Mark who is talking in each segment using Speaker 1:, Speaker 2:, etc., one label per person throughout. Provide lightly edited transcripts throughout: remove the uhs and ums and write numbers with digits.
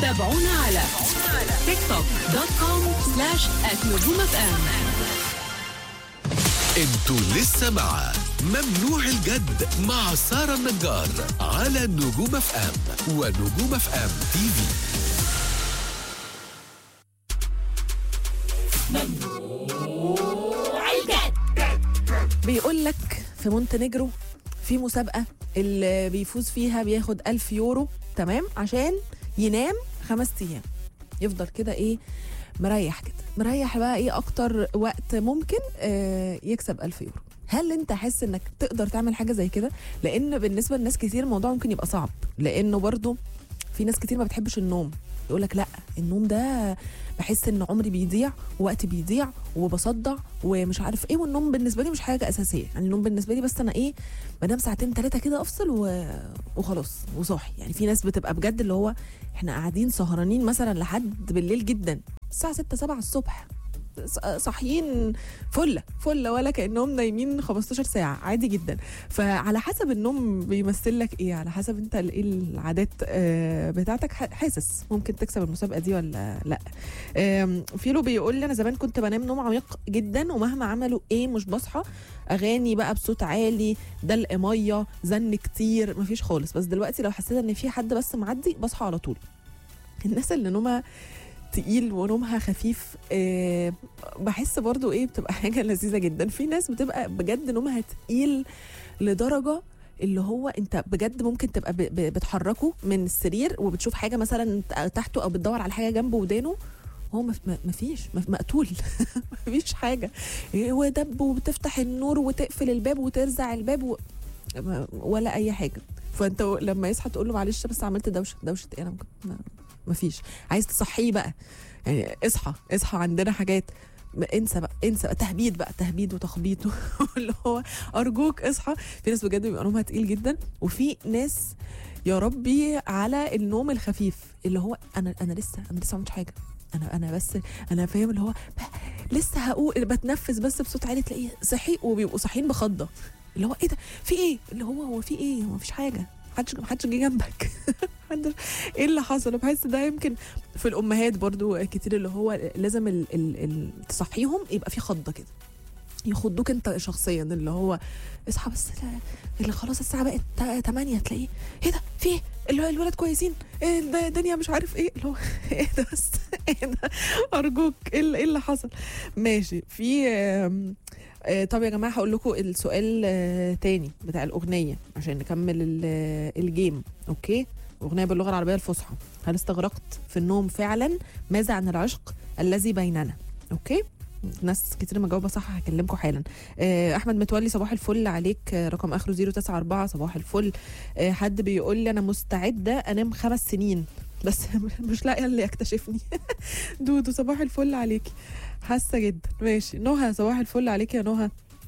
Speaker 1: تابعونا على تيك توك .com/@نجوم.fm.
Speaker 2: انتوا لسه مع ممنوع الجد مع سارة النجار على نجوم اف ام ونجوم اف ام تي في.
Speaker 3: بيقول لك في مونتينيجرو في مسابقة اللي بيفوز فيها بياخد 1000 يورو، تمام، عشان ينام 5 أيام، يفضل كده ايه مريح كده، مريح بقى ايه اكتر وقت ممكن يكسب 1000 يورو. هل انت حاسس انك تقدر تعمل حاجة زي كده؟ لان بالنسبة لناس كتير الموضوع ممكن يبقى صعب، لانه برضو في ناس كتير ما بتحبش النوم، يقول لك لا النوم ده بحس ان عمري بيضيع ووقتي بيضيع وبصدع ومش عارف ايه، والنوم بالنسبه لي مش حاجه اساسيه، يعني النوم بالنسبه لي بس انا ايه بنام 2-3 كده افصل وخلاص وصاحي. يعني في ناس بتبقى بجد اللي هو احنا قاعدين سهرانين مثلا لحد بالليل جدا الساعه 6-7 الصبح، صاحيين فله ولا كانهم نايمين 15 ساعه عادي جدا. فعلى حسب النوم بيمثل لك ايه، على حسب انت ايه العادات بتاعتك، حاسس ممكن تكسب المسابقه دي ولا لا. فيلو بيقول لي انا زمان كنت بنام نوم عميق جدا ومهما عملوا ايه مش بصحى، اغاني بقى بصوت عالي، دلق ميه، زن كتير، مفيش خالص، بس دلوقتي لو حسيت ان في حد بس معدي بصحى على طول. الناس اللي نومها تقيل ونومها خفيف بحس برضو ايه بتبقى حاجة لذيذة جدا. في ناس بتبقى بجد نومها تقيل لدرجة اللي هو انت بجد ممكن تبقى بتحركه من السرير وبتشوف حاجة مثلا تحته او بتدور على حاجة جنبه ودانه، هو مفيش مقتول مفيش حاجة، هو دب، وبتفتح النور وتقفل الباب وترزع الباب ولا اي حاجة. فانت لما يصحى تقول له معلش بس عملت دوشة ايه، انا مفيش، عايز تصحيه بقى يعني اصحى عندنا حاجات، انسى بقى تهبيد وتخبيط اللي هو ارجوك اصحى. في ناس بجد بيبقى نومها تقيل جدا، وفي ناس يا ربي على النوم الخفيف اللي هو انا لسه ما عملتش حاجه، انا بس انا فاهم اللي هو لسه هقول بتنفس بس بصوت عالي تلاقيه صحي، وبيبقوا صاحيين بخضه اللي هو ايه ده في ايه، اللي هو في ايه، هو مفيش حاجه، محدش جه جنبك ايه اللي حصل. بحس ده يمكن في الامهات برضو كتير اللي هو لازم تصحيهم يبقى في خضه كده، يخضوك انت شخصيا اللي هو اصحى بس اللي خلاص الساعه بقت 8 تلاقيه ايه ده في ايه، الولاد كويسين، ايه الدنيا مش عارف ايه، اللي هو ايه ده بس ايه ده ارجوك ايه اللي حصل. ماشي. في طب يا جماعه هقول لكم السؤال تاني بتاع الاغنيه عشان نكمل الجيم. اوكي، اغنيه باللغه العربيه الفصحى. هل استغرقت في النوم فعلا؟ ماذا عن العشق الذي بيننا؟ اوكي، ناس كتير مجاوبه صح، هكلمكم حالا. احمد متولي صباح الفل عليك، رقم اخره 094 صباح الفل. حد بيقول لي انا مستعده انام 5 سنين بس مش لاقيه اللي يكتشفني دودو صباح الفل عليكي، حاسه جدا. ماشي. نهى صباح الفل عليكي يا نهى.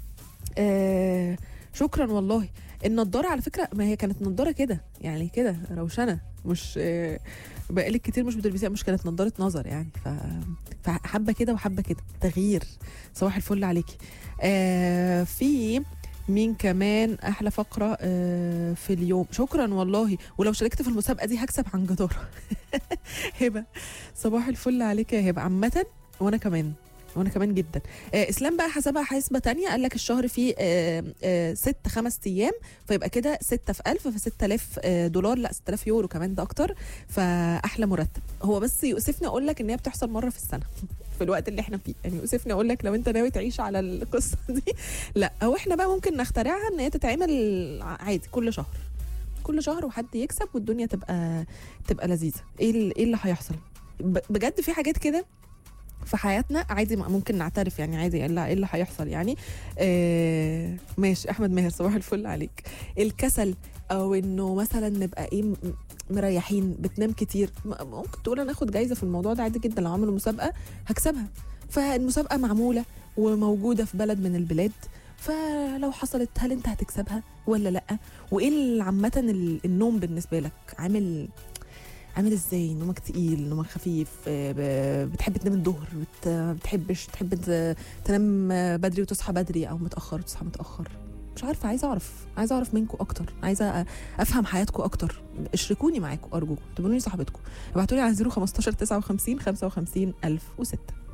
Speaker 3: شكرا والله. النضاره على فكره ما هي كانت نضاره كده يعني كده روشنه، مش بقالك كتير مش بتلبسيها، مش كانت نضاره نظر يعني، فحبه كده وحبه كده تغيير. صباح الفل عليكي. في مين كمان؟ احلى فقره في اليوم، شكرا والله، ولو شاركت في المسابقه دي هكسب عن جداره هبه صباح الفل عليك يا هبه. عامه وانا كمان جدا. اسلام بقى حسبها حسبه تانية، قال لك الشهر فيه 5 ايام، فيبقى كده 6 في 1000 ف 6000 دولار، لا 6000 يورو كمان، ده اكتر، فاحلى مرتب. هو بس يؤسفني اقول لك ان هي بتحصل مره في السنه في الوقت اللي احنا فيه، يعني يؤسفني اقول لك لو انت ناوي تعيش على القصه دي لا، او احنا بقى ممكن نخترعها ان هي تتعمل عادي كل شهر وحد يكسب والدنيا تبقى لذيذه. ايه اللي هيحصل بجد في حاجات كده في حياتنا عادي، ممكن نعترف يعني عادي ايه اللي هيحصل يعني. ماشي. احمد ماهر صباح الفل عليك. الكسل او انه مثلا نبقى ايه مريحين، بتنام كتير، ممكن تقول انا اخد جايزه في الموضوع ده عادي جدا، لو عملوا مسابقه هكسبها، فالمسابقه معموله وموجوده في بلد من البلاد، فلو حصلت هل انت هتكسبها ولا لا؟ وايه عامه النوم بالنسبه لك عامل ازاي؟ نومك تقيل، نومك خفيف، بتحب تنام الظهر، بتحب تنام بدري وتصحى بدري او متاخر وتصحى متاخر؟ مش عارفه، عايزه اعرف منكم اكتر، عايزه افهم حياتكم اكتر. اشركوني معاكم ارجوكم، تبقوني صاحبتكم. ابعتوا لي على 015 59 55 1006.